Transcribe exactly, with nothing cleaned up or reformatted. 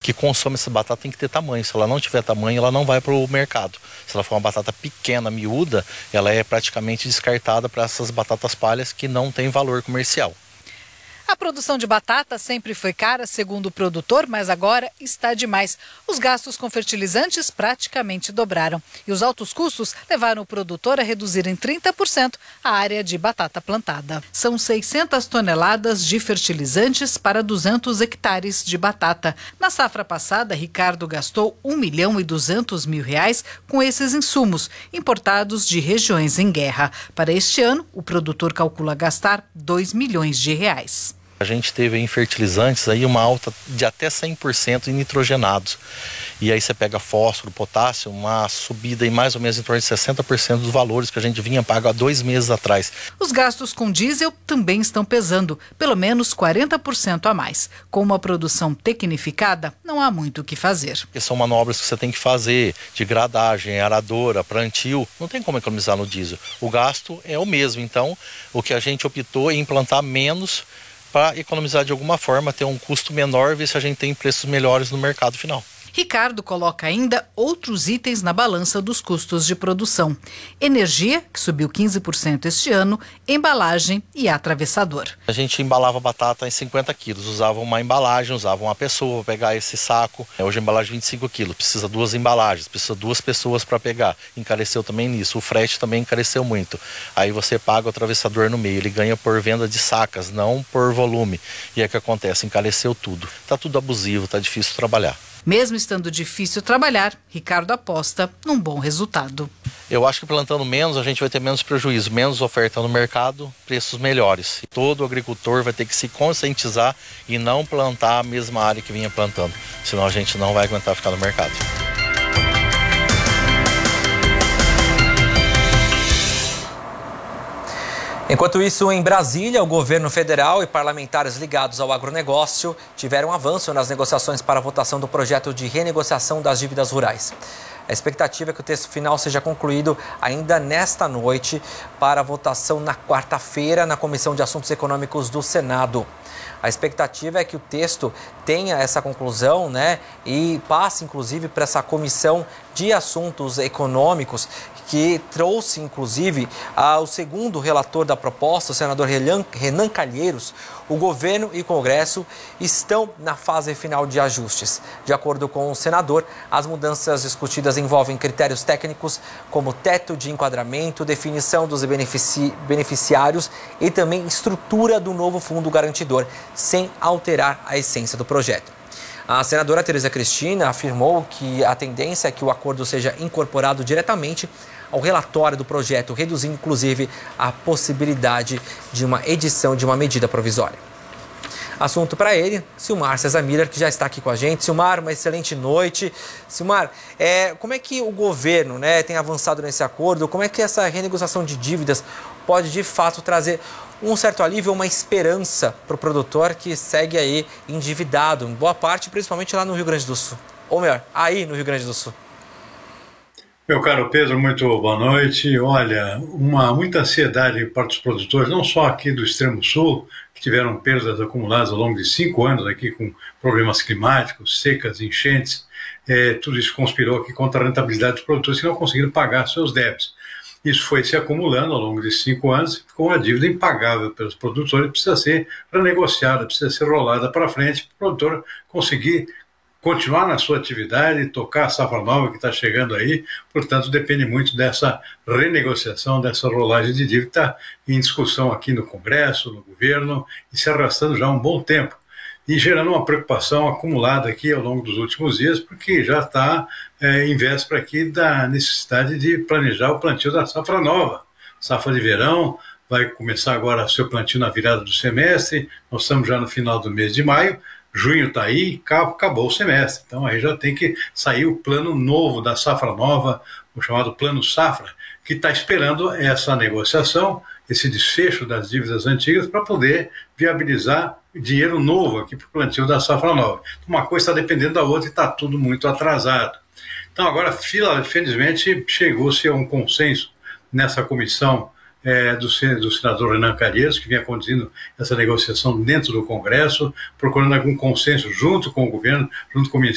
que consome essa batata tem que ter tamanho. Se ela não tiver tamanho, ela não vai para o mercado. Se ela for uma batata pequena, miúda, ela é praticamente descartada para essas batatas palhas que não têm valor comercial. A produção de batata sempre foi cara, segundo o produtor, mas agora está demais. Os gastos com fertilizantes praticamente dobraram. E os altos custos levaram o produtor a reduzir em trinta por cento a área de batata plantada. São seiscentas toneladas de fertilizantes para duzentos hectares de batata. Na safra passada, Ricardo gastou um milhão e duzentos mil reais com esses insumos, importados de regiões em guerra. Para este ano, o produtor calcula gastar dois milhões de reais. A gente teve em fertilizantes aí uma alta de até cem por cento em nitrogenados. E aí você pega fósforo, potássio, uma subida em mais ou menos em torno de sessenta por cento dos valores que a gente vinha pago há dois meses atrás. Os gastos com diesel também estão pesando, pelo menos quarenta por cento a mais. Com uma produção tecnificada, não há muito o que fazer. Porque são manobras que você tem que fazer, de gradagem, aradora, plantio, não tem como economizar no diesel. O gasto é o mesmo, então o que a gente optou é implantar menos para economizar de alguma forma, ter um custo menor, ver se a gente tem preços melhores no mercado final. Ricardo coloca ainda outros itens na balança dos custos de produção. Energia, que subiu quinze por cento este ano, embalagem e atravessador. A gente embalava batata em cinquenta quilos, usava uma embalagem, usava uma pessoa para pegar esse saco. Hoje a embalagem é vinte e cinco quilos, precisa duas embalagens, precisa duas pessoas para pegar. Encareceu também nisso, o frete também encareceu muito. Aí você paga o atravessador no meio, ele ganha por venda de sacas, não por volume. E é o que acontece, encareceu tudo. Tá tudo abusivo, tá difícil trabalhar. Mesmo estando difícil trabalhar, Ricardo aposta num bom resultado. Eu acho que plantando menos, a gente vai ter menos prejuízo, menos oferta no mercado, preços melhores. Todo agricultor vai ter que se conscientizar e não plantar a mesma área que vinha plantando, senão a gente não vai aguentar ficar no mercado. Enquanto isso, em Brasília, o governo federal e parlamentares ligados ao agronegócio tiveram avanço nas negociações para a votação do projeto de renegociação das dívidas rurais. A expectativa é que o texto final seja concluído ainda nesta noite para a votação na quarta-feira na Comissão de Assuntos Econômicos do Senado. A expectativa é que o texto tenha essa conclusão, né, e passe, inclusive, para essa Comissão de Assuntos Econômicos, que trouxe, inclusive, ao segundo relator da proposta, o senador Renan Calheiros. O governo e o Congresso estão na fase final de ajustes. De acordo com o senador, as mudanças discutidas envolvem critérios técnicos como teto de enquadramento, definição dos benefici- beneficiários e também estrutura do novo fundo garantidor, sem alterar a essência do projeto. A senadora Tereza Cristina afirmou que a tendência é que o acordo seja incorporado diretamente ao relatório do projeto, reduzindo inclusive a possibilidade de uma edição de uma medida provisória. Assunto para ele, Silmar Cesar Miller, que já está aqui com a gente. Silmar, uma excelente noite. Silmar, é, como é que o governo, né, tem avançado nesse acordo? Como é que essa renegociação de dívidas pode, de fato, trazer um certo alívio, uma esperança para o produtor que segue aí endividado, em boa parte, principalmente lá no Rio Grande do Sul? Ou melhor, aí no Rio Grande do Sul. Meu caro Pedro, muito boa noite. Olha, uma, muita ansiedade para os produtores, não só aqui do extremo sul, que tiveram perdas acumuladas ao longo de cinco anos aqui com problemas climáticos, secas, enchentes, é, tudo isso conspirou aqui contra a rentabilidade dos produtores que não conseguiram pagar seus débitos. Isso foi se acumulando ao longo de cinco anos, com uma dívida impagável pelos produtores, precisa ser renegociada, precisa ser rolada para frente, para o produtor conseguir continuar na sua atividade, tocar a safra nova que está chegando aí, portanto depende muito dessa renegociação, dessa rolagem de dívida que está em discussão aqui no Congresso, no governo, e se arrastando já há um bom tempo, e gerando uma preocupação acumulada aqui ao longo dos últimos dias, porque já está é, em véspera aqui da necessidade de planejar o plantio da safra nova, safra de verão, vai começar agora o seu plantio na virada do semestre, nós estamos já no final do mês de maio, junho está aí, acabou o semestre. Então aí já tem que sair o plano novo da safra nova, o chamado plano safra, que está esperando essa negociação, esse desfecho das dívidas antigas para poder viabilizar dinheiro novo aqui para o plantio da safra nova. Uma coisa está dependendo da outra e está tudo muito atrasado. Então agora, felizmente, chegou-se a um consenso nessa comissão É, do, do senador Renan Calheiros, que vinha conduzindo essa negociação dentro do Congresso, procurando algum consenso junto com o governo, junto com o